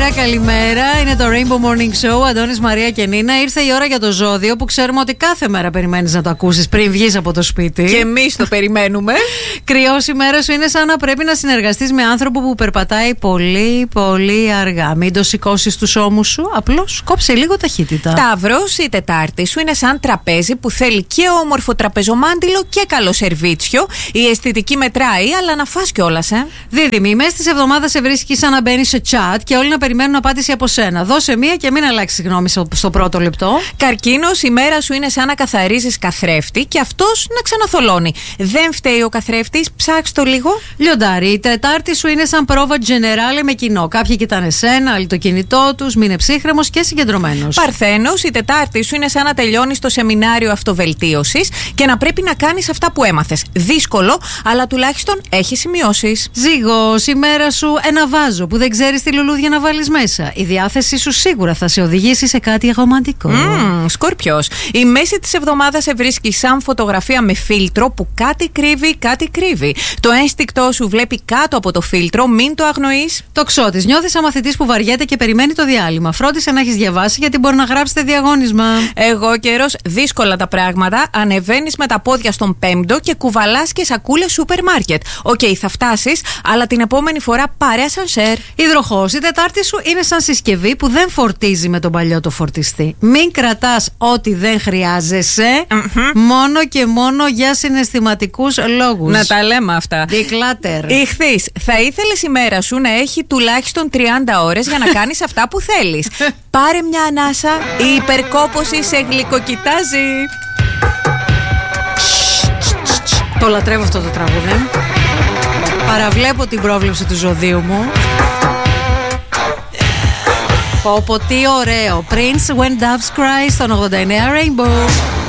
καλημέρα. Είναι το Rainbow Morning Show. Αντώνης, Μαρία και Νίνα. Ήρθε η ώρα για το ζώδιο που ξέρουμε ότι κάθε μέρα περιμένεις να το ακούσεις πριν βγεις από το σπίτι. Και εμείς το περιμένουμε. Κρυός, η μέρα σου είναι σαν να πρέπει να συνεργαστείς με άνθρωπο που περπατάει πολύ, πολύ αργά. Μην το σηκώσεις τους ώμους σου, απλώς κόψε λίγο ταχύτητα. Ταύρος, η Τετάρτη σου είναι σαν τραπέζι που θέλει και όμορφο τραπεζομάντιλο και καλό σερβίτσιο. Η αισθητική μετράει, αλλά να φας κιόλας, Δίδυμη, μέσα στις εβδομάδες σε βρίσκεις σαν να μπαίνεις σε chat και όλοι να περιμένουν απάντηση από σένα. Δώσε μία και μην αλλάξεις γνώμη στο πρώτο λεπτό. Καρκίνος, η μέρα σου είναι σαν να καθαρίζεις καθρέφτη και αυτός να ξαναθολώνει. Δεν φταίει ο καθρέφτης, ψάξ' το λίγο. Λιοντάρι, η Τετάρτη σου είναι σαν πρόβα τζενεράλε με κοινό. Κάποιοι κοιτάνε εσένα, άλλοι το κινητό τους. Μείνε ψύχρεμος και συγκεντρωμένος. Παρθένος, η Τετάρτη σου είναι σαν να τελειώνεις το σεμινάριο αυτοβελτίωσης και να πρέπει να κάνεις αυτά που έμαθες. Δύσκολο, αλλά τουλάχιστον έχεις σημειώσεις. Ζύγος, η μέρα σου ένα βάζο που δεν ξέρεις τι λουλούδια να βάλεις μέσα. Η διάθεσή σου σίγουρα θα σε οδηγήσει σε κάτι ρομαντικό. Σκορπιός, η μέση της εβδομάδας σε βρίσκει σαν φωτογραφία με φίλτρο που κάτι κρύβει, κάτι κρύβει. Το ένστικτό σου βλέπει κάτω από το φίλτρο, μην το αγνοείς. Τοξότης, νιώθεις σαν μαθητής που βαριέται και περιμένει το διάλειμμα. Φρόντισε να έχεις διαβάσει γιατί μπορεί να γράψετε διαγώνισμα. Εγώ καιρός, δύσκολα τα πράγματα. Ανεβαίνεις με τα πόδια στον πέμπτο και κουβαλάς και σακούλες σούπερ μάρκετ. Οκ, θα φτάσεις, αλλά την επόμενη φορά πάρε ασανσέρ. Υδροχόος, η Τετάρτη σου είναι σαν συσκευή που δεν φορτίζει με τον παλιό το φορτιστή. Μην κρατάς ό,τι δεν χρειάζεσαι μόνο και μόνο για συναισθηματικούς λόγους. Να τα λέμε αυτά. Declutter. Ιχθύς, θα ήθελες η μέρα σου να έχει τουλάχιστον 30 ώρες για να κάνεις αυτά που θέλεις. Πάρε μια ανάσα, η υπερκόπωση σε γλυκοκοιτάζει. Το λατρεύω αυτό το τραγούδι. Παραβλέπω την πρόβλεψη του ζωδίου μου. Πω τι ωραίο. Prince When Doves Cry στον 89 Rainbow.